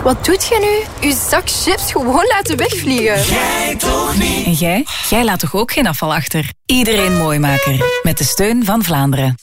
wat doet je nu? Uw zak chips gewoon laten wegvliegen. Jij toch niet? En jij? Jij laat toch ook geen afval achter? Iedereen Mooimaker. Met de steun van Vlaanderen.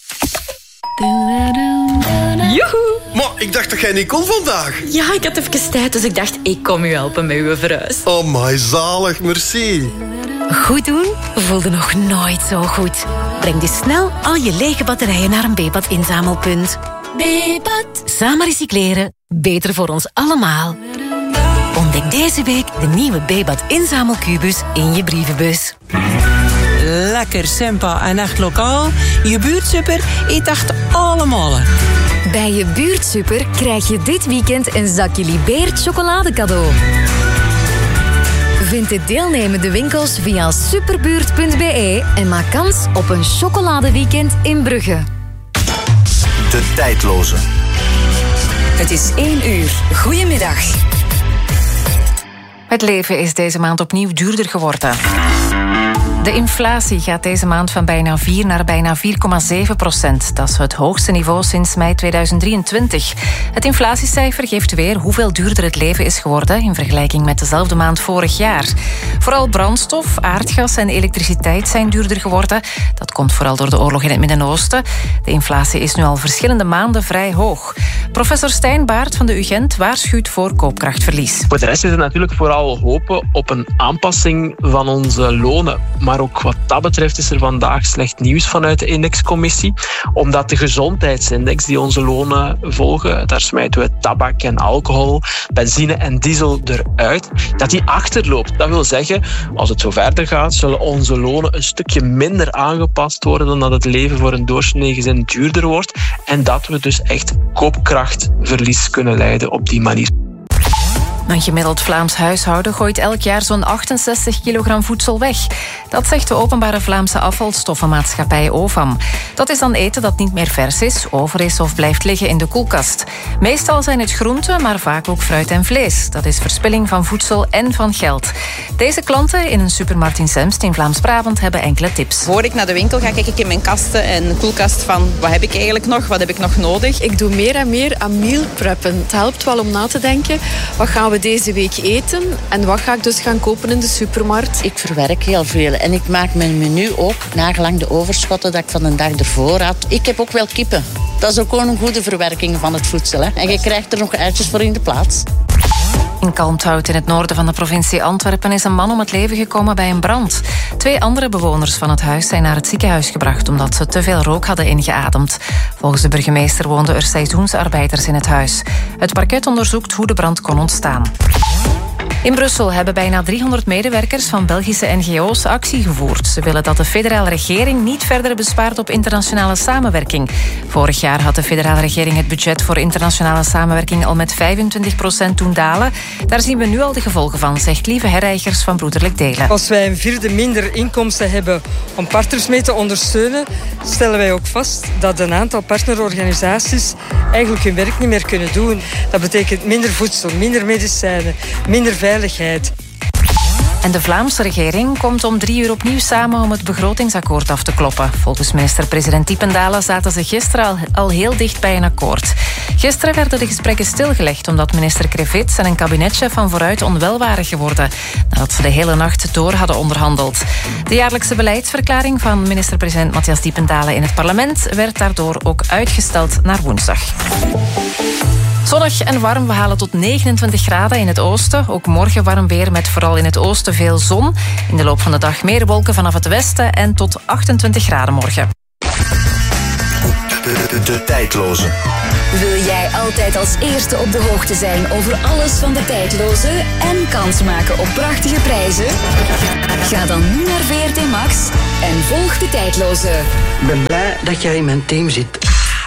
Joehoe! Maar ik dacht dat jij niet kon vandaag. Ja, ik had even tijd, dus ik dacht, ik kom u helpen met uw verhuis. Oh my, zalig, merci. Goed doen voelde nog nooit zo goed. Breng dus snel al je lege batterijen naar een Bepad inzamelpunt. Bepad. Samen recycleren, beter voor ons allemaal. Ontdek deze week de nieuwe Bepad inzamelkubus in je brievenbus. Lekker, Sempa en echt lokaal. Je buurtsuper eet echt allemaal. Bij je buurtsuper krijg je dit weekend een zakje Libeert chocolade cadeau. Vind de deelnemende winkels via superbuurt.be en maak kans op een chocoladeweekend in Brugge. De tijdloze. Het is 1 uur. Goedemiddag. Het leven is deze maand opnieuw duurder geworden. De inflatie gaat deze maand van bijna 4 naar bijna 4,7%. Dat is het hoogste niveau sinds mei 2023. Het inflatiecijfer geeft weer hoeveel duurder het leven is geworden in vergelijking met dezelfde maand vorig jaar. Vooral brandstof, aardgas en elektriciteit zijn duurder geworden. Dat komt vooral door de oorlog in het Midden-Oosten. De inflatie is nu al verschillende maanden vrij hoog. Professor Stijn Baert van de UGent waarschuwt voor koopkrachtverlies. Voor de rest is het natuurlijk vooral hopen op een aanpassing van onze lonen. Maar ook wat dat betreft is er vandaag slecht nieuws vanuit de indexcommissie. Omdat de gezondheidsindex die onze lonen volgen, daar smijten we tabak en alcohol, benzine en diesel eruit, dat die achterloopt. Dat wil zeggen, als het zo verder gaat, zullen onze lonen een stukje minder aangepast worden dan dat het leven voor een doorsnee gezin duurder wordt. En dat we dus echt koopkrachtverlies kunnen lijden op die manier. Een gemiddeld Vlaams huishouden gooit elk jaar zo'n 68 kilogram voedsel weg. Dat zegt de openbare Vlaamse afvalstoffenmaatschappij OVAM. Dat is dan eten dat niet meer vers is, over is of blijft liggen in de koelkast. Meestal zijn het groenten, maar vaak ook fruit en vlees. Dat is verspilling van voedsel en van geld. Deze klanten in een supermarkt in Zemst in Vlaams-Brabant hebben enkele tips. Voor ik naar de winkel ga, kijk ik in mijn kasten en koelkast van wat heb ik eigenlijk nog, wat heb ik nog nodig. Ik doe meer en meer aan meal preppen. Het helpt wel om na te denken, wat gaan we deze week eten en wat ga ik dus gaan kopen in de supermarkt. Ik verwerk heel veel en ik maak mijn menu ook nagelang de overschotten dat ik van een dag ervoor had. Ik heb ook wel kippen. Dat is ook gewoon een goede verwerking van het voedsel. Hè? En je krijgt er nog uitjes voor in de plaats. In Kalmthout in het noorden van de provincie Antwerpen is een man om het leven gekomen bij een brand. 2 andere bewoners van het huis zijn naar het ziekenhuis gebracht omdat ze te veel rook hadden ingeademd. Volgens de burgemeester woonden er seizoensarbeiders in het huis. Het parket onderzoekt hoe de brand kon ontstaan. In Brussel hebben bijna 300 medewerkers van Belgische NGO's actie gevoerd. Ze willen dat de federale regering niet verder bespaart op internationale samenwerking. Vorig jaar had de federale regering het budget voor internationale samenwerking al met 25% doen dalen. Daar zien we nu al de gevolgen van, zegt Lieve Herreigers van Broederlijk Delen. Als wij 1/4 minder inkomsten hebben om partners mee te ondersteunen, stellen wij ook vast dat een aantal partnerorganisaties eigenlijk hun werk niet meer kunnen doen. Dat betekent minder voedsel, minder medicijnen, minder veiligheid. En de Vlaamse regering komt om 3 uur opnieuw samen om het begrotingsakkoord af te kloppen. Volgens minister-president Diependaele zaten ze gisteren al heel dicht bij een akkoord. Gisteren werden de gesprekken stilgelegd omdat minister Crevits en een kabinetchef van vooruit onwel waren geworden, nadat ze de hele nacht door hadden onderhandeld. De jaarlijkse beleidsverklaring van minister-president Matthias Diependaele in het parlement werd daardoor ook uitgesteld naar woensdag. Zonnig en warm, we halen tot 29 graden in het oosten. Ook morgen warm weer met vooral in het oosten veel zon. In de loop van de dag meer wolken vanaf het westen en tot 28 graden morgen. De tijdloze. Wil jij altijd als eerste op de hoogte zijn over alles van de tijdloze en kans maken op prachtige prijzen? Ga dan nu naar VRT Max en volg de tijdloze. Ik ben blij dat jij in mijn team zit.